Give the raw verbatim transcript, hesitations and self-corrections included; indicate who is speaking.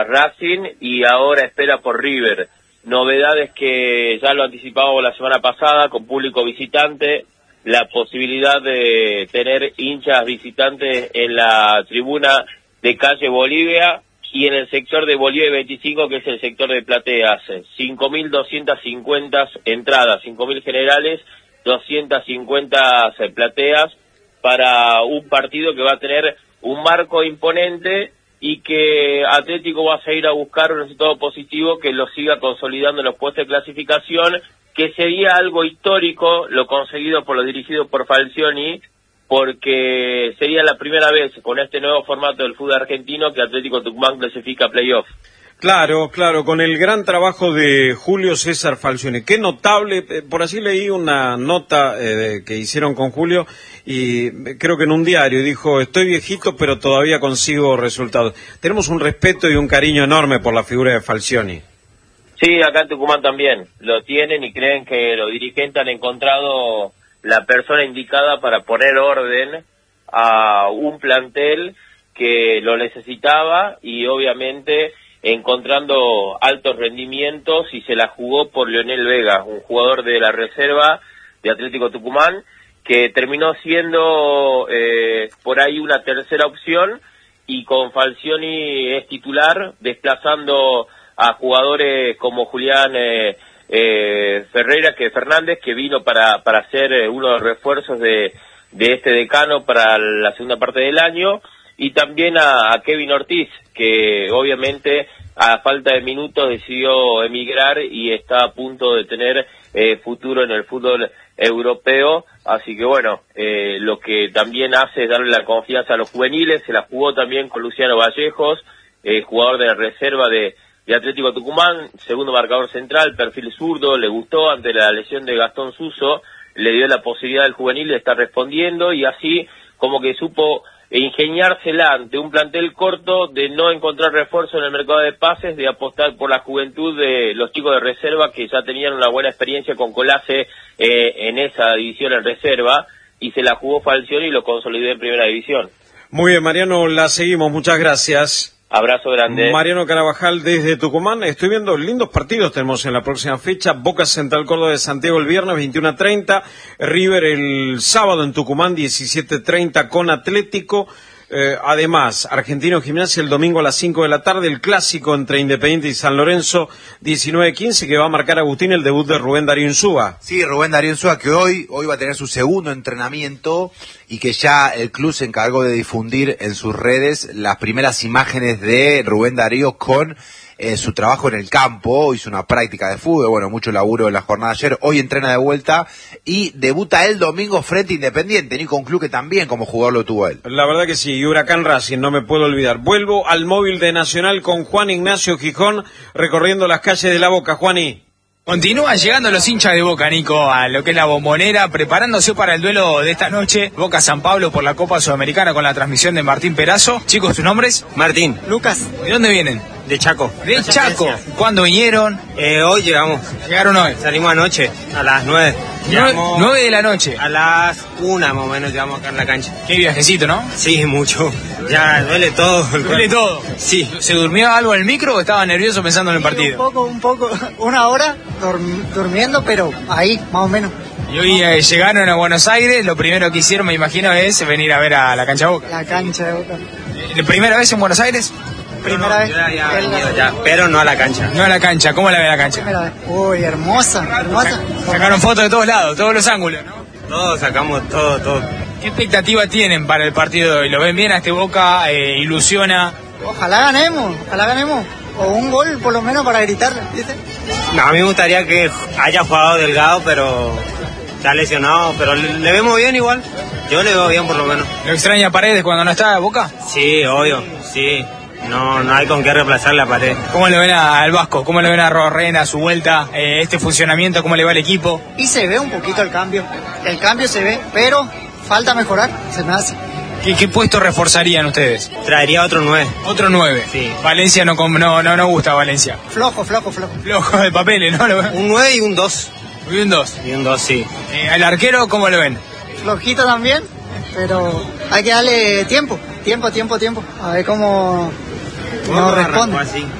Speaker 1: Racing y ahora espera por River. Novedades que ya lo anticipábamos la semana pasada con público visitante, la posibilidad de tener hinchas visitantes en la tribuna de calle Bolivia y en el sector de Bolivia veinticinco, que es el sector de plateas. cinco mil doscientas cincuenta entradas, cinco mil generales, doscientas cincuenta plateas para un partido que va a tener un marco imponente y que Atlético va a seguir a buscar un resultado positivo que lo siga consolidando en los puestos de clasificación, que sería algo histórico lo conseguido por lo dirigido por Falcioni, porque sería la primera vez con este nuevo formato del fútbol argentino que Atlético Tucumán clasifica a playoff.
Speaker 2: Claro, claro, con el gran trabajo de Julio César Falcioni. Qué notable, por así leí una nota eh, que hicieron con Julio y creo que en un diario dijo, estoy viejito pero todavía consigo resultados. Tenemos un respeto y un cariño enorme por la figura de Falcioni.
Speaker 1: Sí, acá en Tucumán también lo tienen y creen que los dirigentes han encontrado la persona indicada para poner orden a un plantel que lo necesitaba y obviamente encontrando altos rendimientos, y se la jugó por Leonel Vega, un jugador de la reserva de Atlético Tucumán, que terminó siendo eh, por ahí una tercera opción, y con Falcioni es titular, desplazando a jugadores como Julián eh, eh, Ferreira, que Fernández, que vino para para ser uno de los refuerzos de, de este decano para la segunda parte del año, y también a, a Kevin Ortiz, que obviamente a falta de minutos decidió emigrar y está a punto de tener eh, futuro en el fútbol europeo. Así que bueno, eh, lo que también hace es darle la confianza a los juveniles. Se la jugó también con Luciano Vallejos, eh, jugador de la reserva de, de Atlético Tucumán, segundo marcador central, perfil zurdo, le gustó ante la lesión de Gastón Suso, le dio la posibilidad al juvenil de estar respondiendo, y así como que supo e ingeniársela ante un plantel corto, de no encontrar refuerzo en el mercado de pases, de apostar por la juventud de los chicos de reserva que ya tenían una buena experiencia con Colace eh, en esa división en reserva, y se la jugó Falcioni y lo consolidó en primera división.
Speaker 2: Muy bien, Mariano, la seguimos, muchas gracias.
Speaker 1: Abrazo grande.
Speaker 2: Mariano Carabajal desde Tucumán. Estoy viendo lindos partidos, tenemos en la próxima fecha: Boca Central Córdoba de Santiago el viernes veintiuno a treinta, River el sábado en Tucumán diecisiete treinta con Atlético. Eh, además, Argentino Gimnasia el domingo a las cinco de la tarde, el clásico entre Independiente y San Lorenzo diecinueve quince, que va a marcar, Agustín, el debut de Rubén Darío Insúa.
Speaker 3: Sí, Rubén Darío Insúa, que hoy, hoy va a tener su segundo entrenamiento y que ya el club se encargó de difundir en sus redes las primeras imágenes de Rubén Darío con eh, su trabajo en el campo. Hizo una práctica de fútbol, bueno, mucho laburo en la jornada de ayer, hoy entrena de vuelta y debuta el domingo frente a Independiente, ni con club que también como jugador lo tuvo él.
Speaker 2: La verdad que sí, y Huracán Racing, no me puedo olvidar. Vuelvo al móvil de Nacional con Juan Ignacio Gijón, recorriendo las calles de La Boca. Juaní.
Speaker 4: Continúan llegando los hinchas de Boca, Nico, a lo que es la Bombonera, preparándose para el duelo de esta noche, Boca-San Pablo por la Copa Sudamericana, con la transmisión de Martín Perazo. Chicos, ¿sus nombres?
Speaker 5: Martín.
Speaker 4: Lucas. ¿De dónde vienen?
Speaker 5: De Chaco.
Speaker 4: De Chaco. ¿Cuándo vinieron?
Speaker 5: Eh, hoy llegamos.
Speaker 4: ¿Llegaron hoy?
Speaker 5: Salimos anoche, a las nueve.
Speaker 4: Llegamos nueve de la noche.
Speaker 5: A las una más o menos llegamos acá en la cancha.
Speaker 4: Qué viajecito, ¿no?
Speaker 5: Sí, mucho. Ya duele todo.
Speaker 4: ¿Duele todo?
Speaker 5: Sí.
Speaker 4: ¿Se durmió algo en el micro o estaba nervioso pensando en el partido?
Speaker 6: Un poco, un poco, una hora dorm- durmiendo, pero ahí, más o menos.
Speaker 4: Y hoy eh, llegaron a Buenos Aires, lo primero que hicieron, me imagino, es venir a ver a la cancha de Boca.
Speaker 6: La cancha de Boca.
Speaker 4: ¿La primera vez en Buenos Aires?
Speaker 6: Primera vez.
Speaker 5: Ya, ya,
Speaker 6: El-
Speaker 5: ya, ya, pero no a la cancha.
Speaker 4: No a la cancha, ¿cómo la ve la cancha?
Speaker 6: Primera vez. Uy, hermosa, hermosa.
Speaker 4: Sacaron fotos de todos lados, todos los ángulos, ¿no?
Speaker 5: Todos sacamos todo, todo.
Speaker 4: ¿Qué expectativa tienen para el partido de hoy? ¿Lo ven bien a este Boca? Eh, ¿Ilusiona?
Speaker 6: Ojalá ganemos, ojalá ganemos. O un gol por lo menos para gritar, ¿viste?
Speaker 5: No, a mí me gustaría que haya jugado Delgado, pero está lesionado, pero le, le vemos bien igual. Yo le veo bien por lo menos.
Speaker 4: ¿Lo extraña Paredes cuando no está Boca?
Speaker 5: Sí, obvio, sí. No, no hay con qué reemplazar la pared.
Speaker 4: ¿Cómo le ven a- al Vasco? ¿Cómo le ven a Rorrena, a su vuelta, eh, este funcionamiento? ¿Cómo le va el equipo?
Speaker 6: Y se ve un poquito el cambio. El cambio se ve, pero falta mejorar, se me hace.
Speaker 4: ¿Qué, qué puesto reforzarían ustedes?
Speaker 5: Traería otro nueve.
Speaker 4: Otro nueve.
Speaker 5: Sí.
Speaker 4: Valencia no, com- no, no, no gusta Valencia.
Speaker 6: Flojo, flojo, flojo.
Speaker 4: Flojo de papeles, ¿no? Lo ven.
Speaker 5: Un nueve y un dos.
Speaker 4: Y un dos.
Speaker 5: Y un dos, sí.
Speaker 4: Eh, ¿Al arquero cómo lo ven?
Speaker 6: Flojito también, pero hay que darle tiempo, tiempo, tiempo, tiempo. A ver cómo nos responde.
Speaker 5: Así.